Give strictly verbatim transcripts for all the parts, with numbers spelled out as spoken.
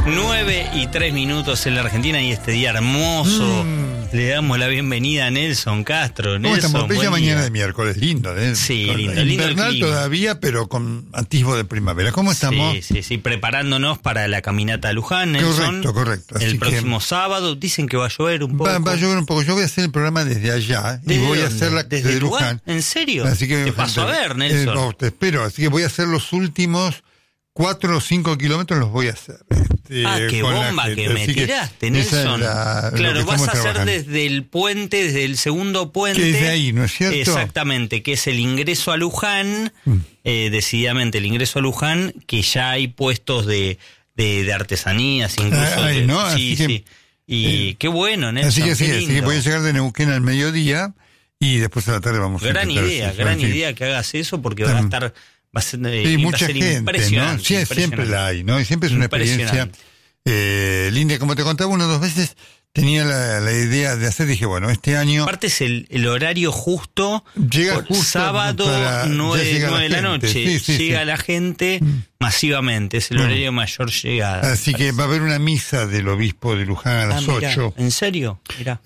nueve y tres minutos en la Argentina y este día hermoso. Mm. Le damos la bienvenida a Nelson Castro. ¿Cómo Nelson, estamos? Bella día. mañana de miércoles, lindo, ¿eh? Sí, con lindo, lindo el invernal clima. Todavía, pero con atisbo de primavera. ¿Cómo estamos? Sí, sí, sí, preparándonos para la caminata a Luján, Nelson. Correcto, correcto. Así el próximo que, sábado. Dicen que va a llover un poco. Va, va a llover un poco. Yo voy a hacer el programa desde allá y voy dónde? a hacer la ¿Desde de Luján? Luján. ¿En serio? Así que, te paso a ver, Nelson. Eh, no, te espero. Así que voy a hacer los últimos cuatro o cinco kilómetros, los voy a hacer. Este, ah, qué bomba que gente. me Así tiraste, que Nelson. La, claro, vas a hacer trabajando. desde el puente, desde el segundo puente. Que es de ahí, ¿no es cierto? Exactamente, que es el ingreso a Luján, mm. eh, decididamente el ingreso a Luján, que ya hay puestos de, de, de artesanías, incluso. Ay, de, ¿no? Sí, así que, sí. Y eh, qué bueno, Nelson. Así que sí, qué así que voy a llegar de Neuquén al mediodía y después a la tarde vamos gran a intentar. idea, Sí, gran sí. idea que hagas eso porque va a estar. Va a ser, sí, va mucha a ser gente, impresionante, ¿no? Sí, impresionante. siempre la hay, ¿no? Y siempre es una experiencia eh, linda. Como te contaba, una o dos veces tenía la, la idea de hacer, dije, bueno, este año... Aparte es el, el horario justo, llega justo sábado para, nueve de la noche, sí, sí, llega sí. la gente mm. masivamente, es el horario mm. mayor llegada. Así que va a haber una misa del obispo de Luján a las ah, mirá, ocho. ¿En serio? Mirá.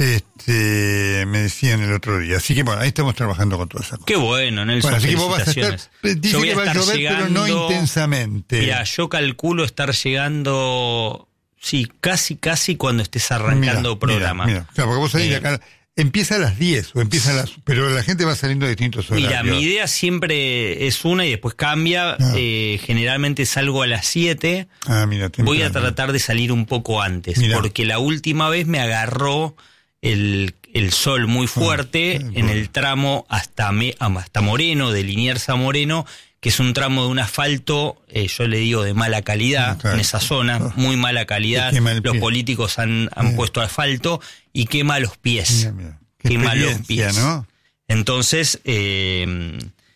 Este, me decían el otro día. Así que bueno, ahí estamos trabajando con todas esas cosas. Qué bueno, Nelson, bueno, así que vos vas a estar, dice Yo voy que a va a llover, llegando, pero no intensamente. Mira, yo calculo estar llegando... Sí, casi, casi cuando estés arrancando mira, programa. Mira, mira. Claro, porque vos salís eh, de acá, empieza a las diez, o empieza a las, pero la gente va saliendo de distintos horarios. Mira, mi idea siempre es una y después cambia. Ah. Eh, generalmente salgo a las siete. Ah, mira, voy a tratar de salir un poco antes, mira. porque la última vez me agarró el, el sol muy fuerte ah, en el tramo hasta, me, hasta Moreno, de Liniers a Moreno, que es un tramo de un asfalto, eh, yo le digo, de mala calidad, claro. en esa zona, muy mala calidad. Los políticos han, han puesto asfalto y quema los pies. Mira, mira. Quema los pies. ¿No? Entonces, eh,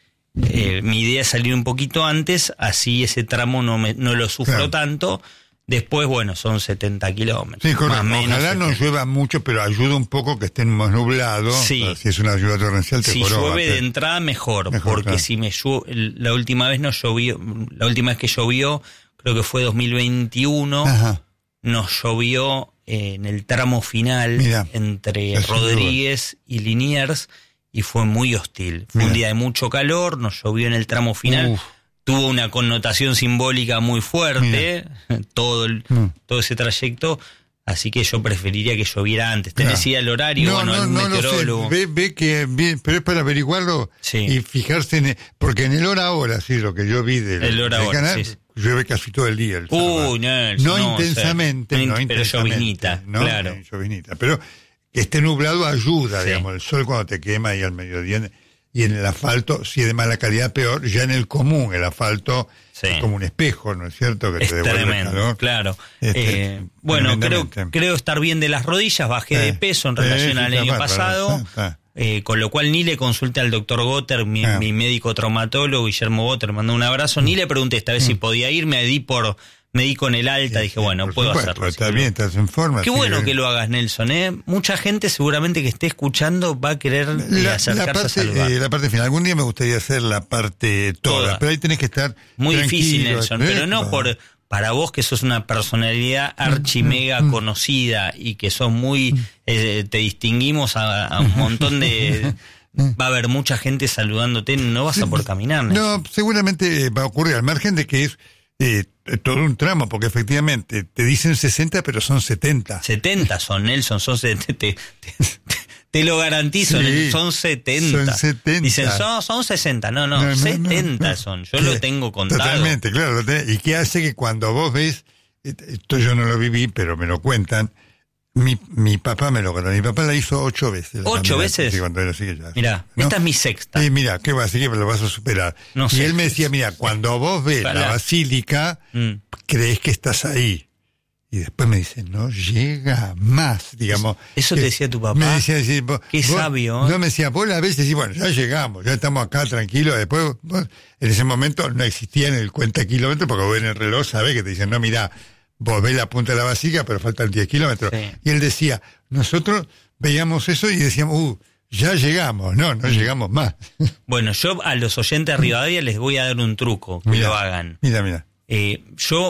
eh, mi idea es salir un poquito antes, así ese tramo no, me, no lo sufro claro. tanto. Después, bueno, son setenta kilómetros. Sí, correcto. Más menos Ojalá no llueva mucho, pero ayuda un poco que estén más nublados. Sí. Si es una lluvia torrencial, te Si joroba, llueve te... de entrada, mejor. mejor porque claro. si me llueve... La última vez no llovió... La última vez que llovió, creo que fue dos mil veintiuno, Ajá. nos llovió eh, en el tramo final Mira, entre Rodríguez y Liniers y fue muy hostil. Fue Mira. un día de mucho calor, nos llovió en el tramo final... Uf. Tuvo una connotación simbólica muy fuerte, todo el, mm. todo ese trayecto, así que yo preferiría que lloviera antes. ¿Tenés idea del horario? No, bueno, no, el no meteorólogo. Lo sé. Ve, ve que, ve, pero es para averiguarlo sí. y fijarse en... El, porque en el hora a hora, sí, lo que yo vi del, el hora del hora, canal, sí. llueve casi todo el día. El Uy, Nelson, no, no intensamente, no, no pero intensamente. llovinita, ¿no? claro. Llovinita, pero que esté nublado ayuda, sí. digamos, el sol cuando te quema y al mediodía... Y en el asfalto, si es de mala calidad, peor. Ya en el común, el asfalto sí. es como un espejo, ¿no es cierto? Que es te devuelve tremendo, calor. claro. Este, eh, bueno, creo, creo estar bien de las rodillas, bajé eh, de peso en relación eh, al año bárbaro, pasado, está, está. Eh, con lo cual ni le consulté al doctor Gotter, mi, eh. mi médico traumatólogo, Guillermo Gotter, mandó un abrazo, mm. ni le pregunté esta vez mm. si podía ir, me di por... Me di con el alta, sí, dije, bueno, puedo supuesto, hacerlo. Está bien, estás en forma. Qué bueno que... que lo hagas, Nelson, ¿eh? Mucha gente seguramente que esté escuchando va a querer la, acercarse la parte, a saludar. Eh, la parte final. Algún día me gustaría hacer la parte toda, toda. pero ahí tenés que estar muy difícil, Nelson, ¿eh? pero no por... Para vos que sos una personalidad archimega mm, mm, conocida y que sos muy... Mm. Eh, te distinguimos a, a un montón de... Va a haber mucha gente saludándote, no vas a poder caminar, Nelson. No, seguramente va a ocurrir, al margen de que es... Eh, todo un tramo, porque efectivamente te dicen sesenta, pero son setenta. setenta son, Nelson, son setenta. Te, te, te lo garantizo, sí, son setenta. Son setenta. Dicen, son, son sesenta. No, no, no, no setenta no, no. son. Yo ¿Qué? Lo tengo contado. Totalmente, claro. ¿Y qué hace que cuando vos ves, esto yo no lo viví, pero me lo cuentan, mi, mi papá me lo contó. Mi papá la hizo ocho veces. ¿Ocho veces? Sí, cuando era así que ya. Mirá, ¿no? Esta es mi sexta. Sí, mira, ¿qué va? Así que lo vas a superar. No y sé. él me decía, mira, cuando vos ves Para. la basílica, mm. crees que estás ahí. Y después me dice, no llega más, digamos. ¿Eso te decía tu papá? Me decía, decir, vos, qué vos, sabio. ¿eh? No, me decía, vos a veces decís, bueno, ya llegamos, ya estamos acá tranquilos. Después, vos, en ese momento no existía en el cuenta kilómetros, porque vos en el reloj sabés que te dicen, no, mira, vos ves la punta de la basílica, pero faltan diez kilómetros. Sí. Y él decía, nosotros veíamos eso y decíamos, uh, ya llegamos. No, no llegamos más. Bueno, yo a los oyentes de Rivadavia les voy a dar un truco, que mira, lo hagan. Mira, mira. Eh, yo...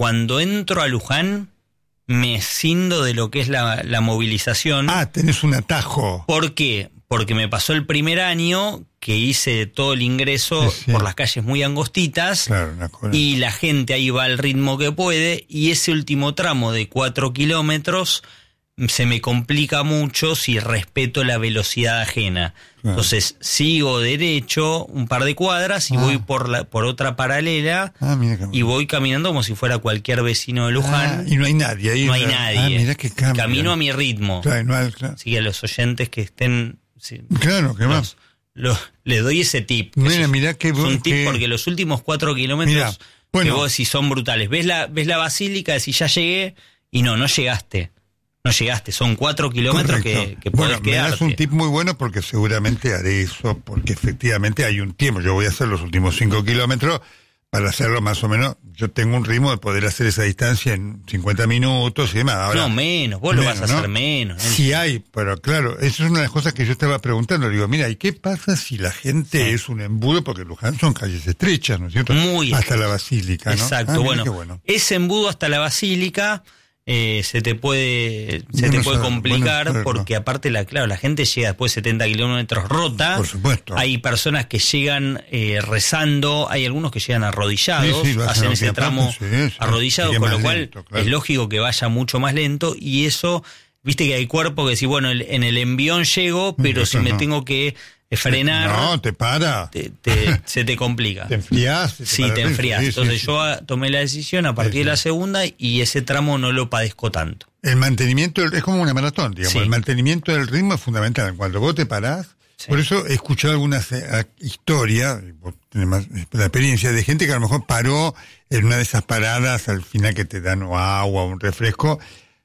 cuando entro a Luján me escindo de lo que es la, la movilización. Ah, tenés un atajo. ¿Por qué? Porque me pasó el primer año que hice todo el ingreso sí, sí. por las calles muy angostitas, claro, y la gente ahí va al ritmo que puede, y ese último tramo de cuatro kilómetros se me complica mucho si respeto la velocidad ajena. Claro. Entonces sigo derecho un par de cuadras y ah. voy por la por otra paralela ah, mira que... y voy caminando como si fuera cualquier vecino de Luján. Ah, y no hay nadie ahí. No hay nadie. Ah, mira que cambia. Camino a mi ritmo. Claro, no hay, claro. Así que a los oyentes que estén... Sí, claro, que más. Los, les doy ese tip. Mira, mira que es un tip que... porque los últimos cuatro kilómetros mirá, bueno. que vos decís son brutales. Ves la, ves la basílica, decís ya llegué, y no, no llegaste. No llegaste, son cuatro kilómetros que, que podés bueno, quedarte. Es un tip muy bueno porque seguramente haré eso, porque efectivamente hay un tiempo. Yo voy a hacer los últimos cinco kilómetros para hacerlo más o menos. Yo tengo un ritmo de poder hacer esa distancia en cincuenta minutos y demás. Ahora, no, menos, vos menos, lo vas a ¿no? hacer menos. Sí ¿eh? hay, pero claro, eso es una de las cosas que yo estaba preguntando. Digo, mira, ¿y qué pasa si la gente sí. es un embudo? Porque Luján son calles estrechas, ¿no es cierto? Muy hasta la basílica, ¿no? Exacto, ah, bueno, bueno, ese embudo hasta la basílica... Eh, se te puede se bueno, te puede complicar bueno, porque aparte la claro la gente llega después de setenta kilómetros rota. Por supuesto. Hay personas que llegan eh, rezando, hay algunos que llegan arrodillados, sí, sí, hacen ese tramo sí, sí, arrodillados, con lo cual lento, claro. es lógico que vaya mucho más lento, y eso, viste que hay cuerpo que decís, bueno, el, en el envión llego, pero si me no. tengo que frenar, no, te para. Te, te, se te complica. Te enfriás. Te sí, te enfriás. Sí, Entonces sí, yo sí. tomé la decisión a partir sí, sí. de la segunda y ese tramo no lo padezco tanto. El mantenimiento es como una maratón, digamos. Sí. El mantenimiento del ritmo es fundamental. Cuando vos te parás, sí. por eso he escuchado algunas eh, historias, vos tenés más la experiencia, de gente que a lo mejor paró en una de esas paradas al final que te dan o agua o un refresco.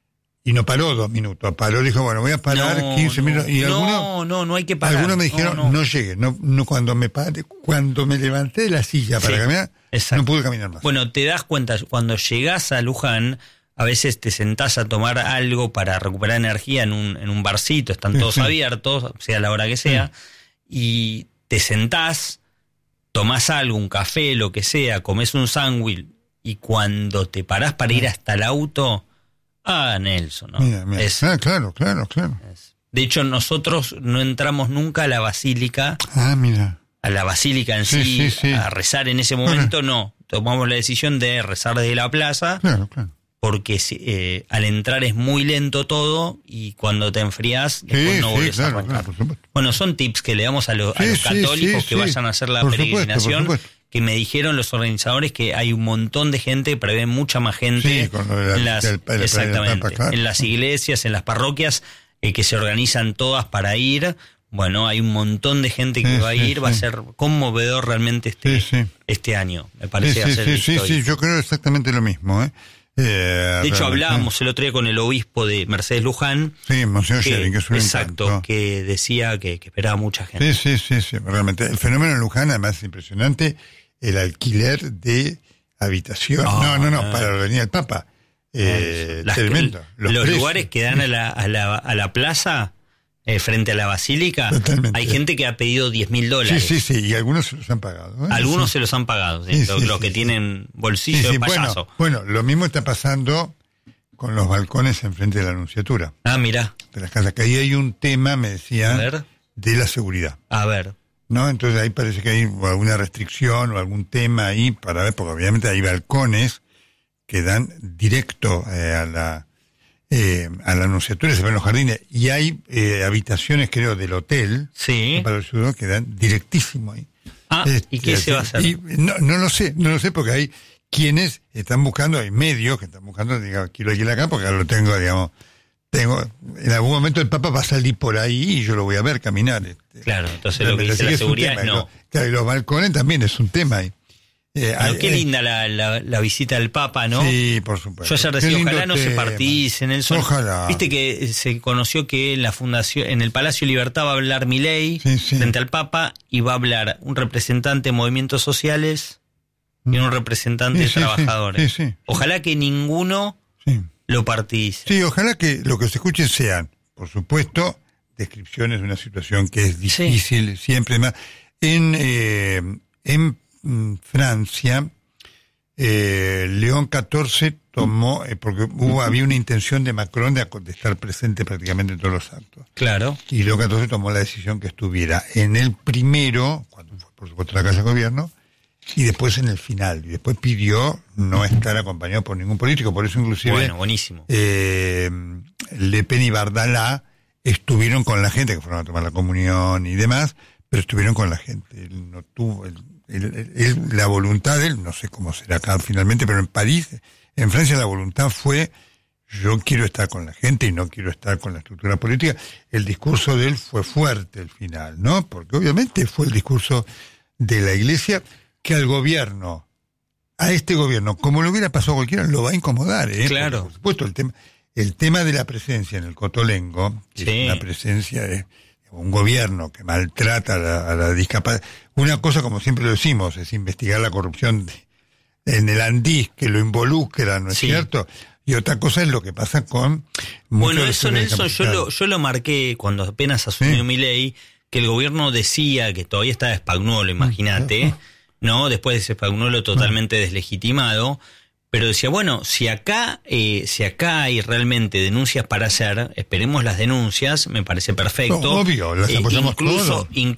Y no paró dos minutos, paró, dijo, bueno, voy a parar no, quince no, minutos. Y no, algunos, no, no hay que parar. Algunos me dijeron, no, no. no llegué, no, no, cuando me paré, cuando me levanté de la silla para sí, caminar, exacto. no pude caminar más. Bueno, te das cuenta, cuando llegás a Luján, a veces te sentás a tomar algo para recuperar energía en un, en un barcito, están todos sí, sí. abiertos, sea la hora que sea, sí. y te sentás, tomás algo, un café, lo que sea, comés un sándwich, y cuando te parás para ir hasta el auto... Ah, Nelson, ¿no? Mira, mira. Es, ah, claro, claro, claro. Es. De hecho, nosotros no entramos nunca a la basílica. Ah, mira. A la basílica en sí, sí, sí, sí. a rezar en ese momento, claro. no. Tomamos la decisión de rezar desde la plaza. Claro, claro. Porque eh, al entrar es muy lento todo y cuando te enfrías, después sí, no vuelves sí, claro, a arrancar. Claro, bueno, son tips que le damos a, lo, sí, a los sí, católicos sí, que sí. vayan a hacer la por peregrinación. Supuesto, que me dijeron los organizadores que hay un montón de gente, prevé mucha más gente sí, con lo de la, en las, del, del, exactamente, del Papa, claro. en las iglesias, en las parroquias, eh, que se organizan todas para ir. Bueno, hay un montón de gente que sí, va a ir, sí, va sí. a ser conmovedor realmente este, sí, sí. este año, me parece. Sí, hacer sí, sí, sí, yo creo exactamente lo mismo, ¿eh? Eh, de hecho, hablábamos el otro día con el obispo de Mercedes Luján. Sí, Monseñor Schering, que es un exacto, encanto. que decía que, que esperaba mucha gente. Sí, sí, sí, sí, realmente. El fenómeno en Luján, además, es impresionante. El alquiler de habitación. Oh, no, no, no, no, para venir al Papa. Eh, Las, tremendo. Los, los lugares que dan a la, a la, a la plaza, eh, frente a la basílica, totalmente. Hay gente que ha pedido diez mil dólares. Sí, sí, sí, y algunos se los han pagado. ¿eh? Algunos sí. se los han pagado, ¿sí? Sí, los, sí, los sí, que sí. tienen bolsillo sí, sí, de payaso. Bueno, bueno, lo mismo está pasando con los balcones enfrente de la Anunciatura. Ah, mira. De las casas, que ahí hay un tema, me decían, de la seguridad. A ver. ¿No? Entonces ahí parece que hay alguna restricción o algún tema ahí para ver, porque obviamente hay balcones que dan directo eh, a la eh, a la Anunciatura, se ven los jardines, y hay eh, habitaciones, creo, del hotel sí. para el ciudadano que dan directísimo ahí. Ah, este, ¿y qué se va a hacer? Y no, no lo sé, no lo sé, porque hay quienes están buscando, hay medios que están buscando, digamos, quiero ir acá porque lo tengo, digamos, tengo, en algún momento el Papa va a salir por ahí y yo lo voy a ver caminar. Este, claro, entonces lo que dice la seguridad tema, no. Lo, claro, y los balcones también es un tema ahí. Eh, bueno, qué eh, linda la, la, la visita del Papa, ¿no? Sí, por supuesto. Yo ayer decía, ojalá no se partidice, Nelson. Ojalá. Viste que se conoció que en la fundación, en el Palacio Libertad va a hablar Milei sí, sí. frente al Papa y va a hablar un representante de movimientos sociales y un representante sí, de sí, trabajadores. Sí, sí, sí. Ojalá que ninguno sí. lo partidice. Sí, ojalá que lo que se escuche sean, por supuesto, descripciones de una situación que es difícil, sí. siempre más. En, eh, en Francia, Eh, León catorce tomó, eh, porque hubo, había una intención de Macron de, de estar presente prácticamente en todos los actos. Claro. Y León catorce tomó la decisión que estuviera en el primero, cuando fue por supuesto la Casa de Gobierno, y después en el final. Y después pidió no estar acompañado por ningún político. Por eso inclusive bueno, buenísimo. Eh, Le Pen y Bardalá estuvieron con la gente, que fueron a tomar la comunión y demás, pero estuvieron con la gente. Él no tuvo... Él, él, él, la voluntad de él, no sé cómo será acá finalmente, pero en París, en Francia la voluntad fue: yo quiero estar con la gente y no quiero estar con la estructura política. El discurso de él fue fuerte al final, ¿no? Porque obviamente fue el discurso de la Iglesia que al gobierno, a este gobierno, como lo hubiera pasado a cualquiera, lo va a incomodar, ¿eh? Claro. Porque, por supuesto, el tema, el tema de la presencia en el Cotolengo, que sí. es una presencia de un gobierno que maltrata a la, a la discapacidad. Una cosa, como siempre lo decimos, es investigar la corrupción de, en el Andís, que lo involucra, ¿no es sí. cierto? Y otra cosa es lo que pasa con... Bueno, eso, Nelson, yo lo, yo lo marqué cuando apenas asumió ¿Sí? Milei, que el gobierno decía que todavía estaba Spagnuolo, imagínate, ¿no? Después de ese Spagnuolo totalmente deslegitimado, pero decía, bueno, si acá eh, si acá hay realmente denuncias para hacer, esperemos las denuncias, me parece perfecto. No, obvio, las apoyamos eh, incluso, todos.